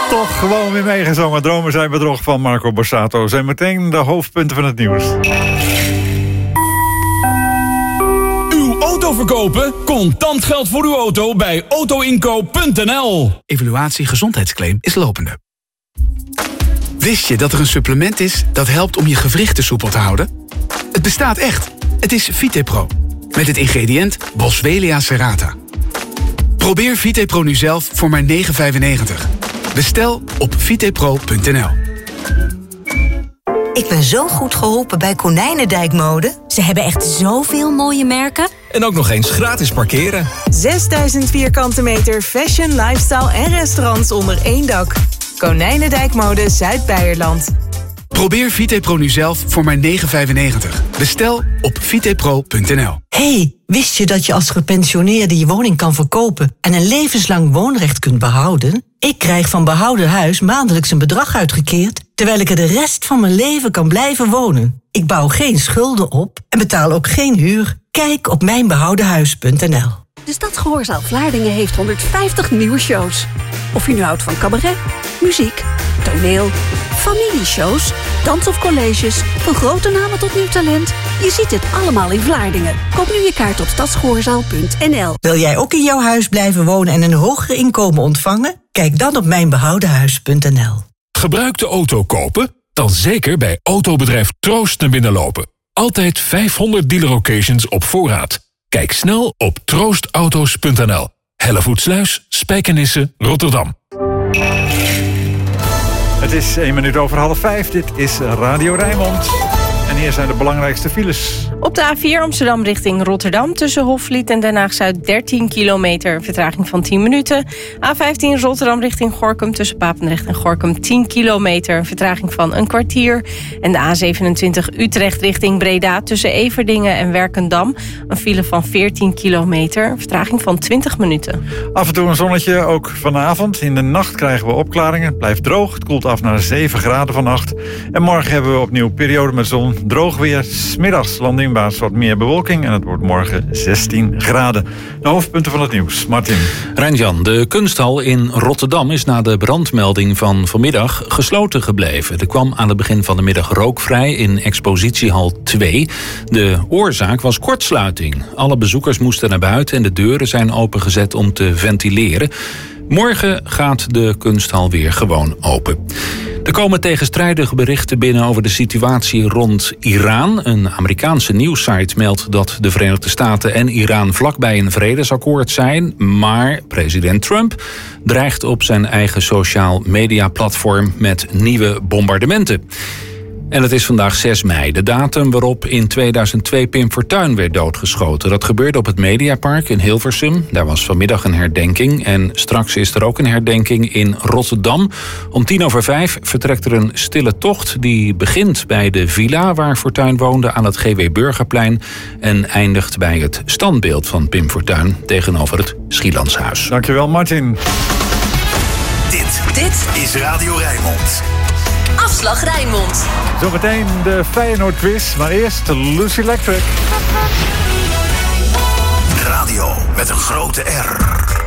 toch gewoon weer meegezongen. Dromen zijn bedrog van Marco Borsato. Zijn meteen de hoofdpunten van het nieuws. Uw auto verkopen? Contant geld voor uw auto bij autoinkoop.nl. Evaluatie gezondheidsclaim is lopende. Wist je dat er een supplement is dat helpt om je gewrichten soepel te houden? Het bestaat echt. Het is VitePro. Met het ingrediënt Boswellia serrata. Probeer VitePro nu zelf voor maar €9,95. Bestel op vitepro.nl. Ik ben zo goed geholpen bij Konijnendijkmode. Ze hebben echt zoveel mooie merken. En ook nog eens gratis parkeren. 6000 vierkante meter fashion, lifestyle en restaurants onder één dak. Konijnendijkmode Zuid-Beierland. Probeer VitePro nu zelf voor maar €9,95. Bestel op vitepro.nl. Hey, wist je dat je als gepensioneerde je woning kan verkopen en een levenslang woonrecht kunt behouden? Ik krijg van Behouden Huis maandelijks een bedrag uitgekeerd, terwijl ik er de rest van mijn leven kan blijven wonen. Ik bouw geen schulden op en betaal ook geen huur. Kijk op mijnbehoudenhuis.nl. De Stadsgehoorzaal Vlaardingen heeft 150 nieuwe shows. Of je nu houdt van cabaret, muziek, toneel, familieshows, dans of colleges, van grote namen tot nieuw talent. Je ziet het allemaal in Vlaardingen. Koop nu je kaart op stadsgehoorzaal.nl. Wil jij ook in jouw huis blijven wonen en een hoger inkomen ontvangen? Kijk dan op mijnbehoudenhuis.nl. Gebruikte auto kopen? Dan zeker bij autobedrijf Troost naar binnen lopen. Altijd 500 dealer-occasions op voorraad. Kijk snel op troostauto's.nl. Hellevoetsluis, Spijkenisse, Rotterdam. Het is 1 minuut over 4:30. Dit is Radio Rijnmond. En hier zijn de belangrijkste files. Op de A4 Amsterdam richting Rotterdam tussen Hofvliet en Den Haag-Zuid 13 kilometer, vertraging van 10 minuten. A15 Rotterdam richting Gorinchem tussen Papendrecht en Gorinchem 10 kilometer, vertraging van een kwartier. En de A27 Utrecht richting Breda tussen Everdingen en Werkendam, een file van 14 kilometer, vertraging van 20 minuten. Af en toe een zonnetje, ook vanavond. In de nacht krijgen we opklaringen. Het blijft droog, het koelt af naar 7 graden vannacht. En morgen hebben we opnieuw periode met zon. Droog weer, 's middags landinwaarts wat meer bewolking en het wordt morgen 16 graden. De hoofdpunten van het nieuws. Martin. Rijnjan, de kunsthal in Rotterdam is na de brandmelding van vanmiddag gesloten gebleven. Er kwam aan het begin van de middag rook vrij in expositiehal 2. De oorzaak was kortsluiting. Alle bezoekers moesten naar buiten en de deuren zijn opengezet om te ventileren. Morgen gaat de kunsthal weer gewoon open. Er komen tegenstrijdige berichten binnen over de situatie rond Iran. Een Amerikaanse nieuwssite meldt dat de Verenigde Staten en Iran vlakbij een vredesakkoord zijn. Maar president Trump dreigt op zijn eigen social media platform met nieuwe bombardementen. En het is vandaag 6 mei, de datum waarop in 2002 Pim Fortuyn werd doodgeschoten. Dat gebeurde op het Mediapark in Hilversum. Daar was vanmiddag een herdenking en straks is er ook een herdenking in Rotterdam. Om 5:10 vertrekt er een stille tocht die begint bij de villa waar Fortuyn woonde aan het G.W. Burgerplein en eindigt bij het standbeeld van Pim Fortuyn tegenover het Schielandshuis. Dankjewel, Martin. Dit is Radio Rijnmond. Afslag Rijnmond. Zometeen de Feyenoord quiz, maar eerst Lucy Electric. Radio met een grote R.